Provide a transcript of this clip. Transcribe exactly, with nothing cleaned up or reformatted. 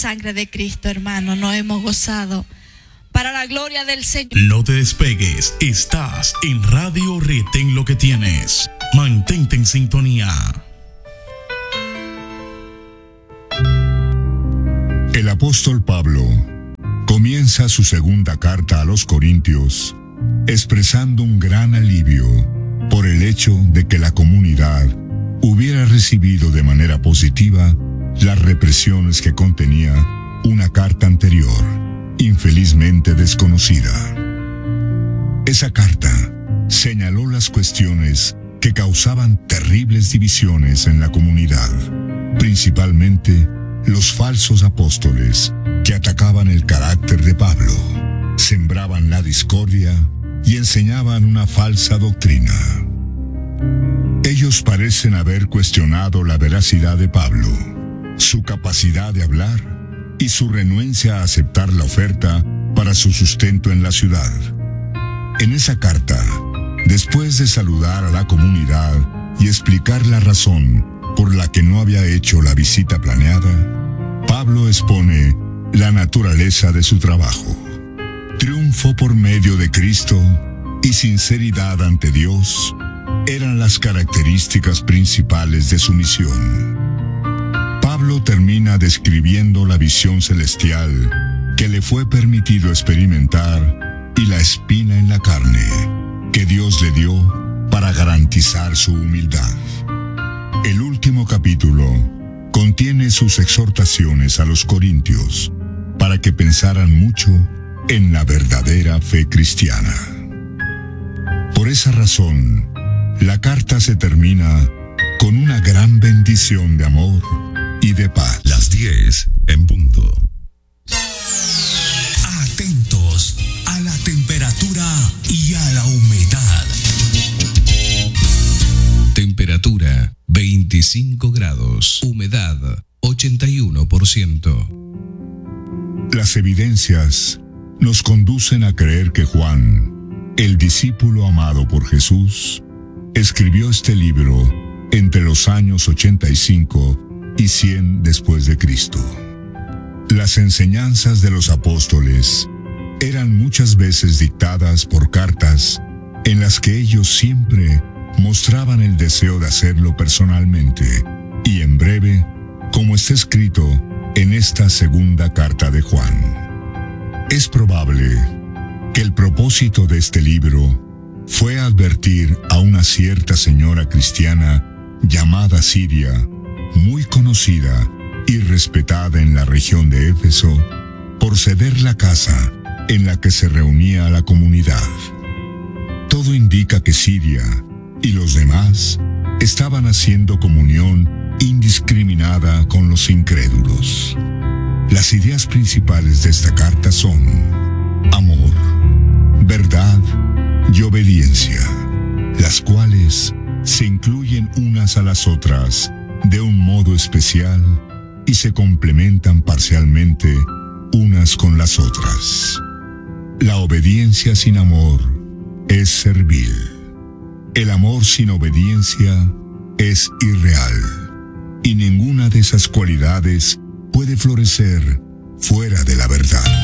Sangre de Cristo, hermano, nos hemos gozado. Para la gloria del Señor. No te despegues, estás en Radio Retén Lo Que Tienes. Mantente en sintonía. El apóstol Pablo comienza su segunda carta a los Corintios expresando un gran alivio por el hecho de que la comunidad hubiera recibido de manera positiva las represiones que contenía una carta anterior, infelizmente desconocida. Esa carta señaló las cuestiones que causaban terribles divisiones en la comunidad, principalmente los falsos apóstoles que atacaban el carácter de Pablo, sembraban la discordia y enseñaban una falsa doctrina. Ellos parecen haber cuestionado la veracidad de Pablo, su capacidad de hablar y su renuencia a aceptar la oferta para su sustento en la ciudad. En esa carta, después de saludar a la comunidad y explicar la razón por la que no había hecho la visita planeada, Pablo expone la naturaleza de su trabajo. Triunfo por medio de Cristo y sinceridad ante Dios eran las características principales de su misión. Pablo termina describiendo la visión celestial que le fue permitido experimentar y la espina en la carne que Dios le dio para garantizar su humildad. El último capítulo contiene sus exhortaciones a los corintios para que pensaran mucho en la verdadera fe cristiana. Por esa razón, la carta se termina con una gran bendición de amor y de paz. Las diez en punto. Atentos a la temperatura y a la humedad. Temperatura veinticinco grados, humedad ochenta y uno por ciento. Las evidencias nos conducen a creer que Juan, el discípulo amado por Jesús, escribió este libro entre los años ochenta y cinco y cien después de Cristo. Las enseñanzas de los apóstoles eran muchas veces dictadas por cartas en las que ellos siempre mostraban el deseo de hacerlo personalmente y en breve, como está escrito en esta segunda carta de Juan. Es probable que el propósito de este libro fue advertir a una cierta señora cristiana llamada Siria, muy conocida y respetada en la región de Éfeso, por ceder la casa en la que se reunía la comunidad. Todo indica que Siria y los demás estaban haciendo comunión indiscriminada con los incrédulos. Las ideas principales de esta carta son amor, verdad y obediencia, las cuales se incluyen unas a las otras de un modo especial y se complementan parcialmente unas con las otras. La obediencia sin amor es servil. El amor sin obediencia es irreal, y ninguna de esas cualidades puede florecer fuera de la verdad.